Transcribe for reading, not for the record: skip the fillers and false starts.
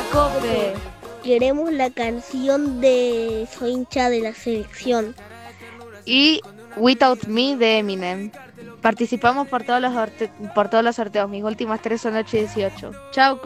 COPE. Queremos la canción de Soy hincha de la selección. Y Without Me de Eminem. Participamos por todos los sorteos. Mis últimas 3 son 8 y 18. Chao.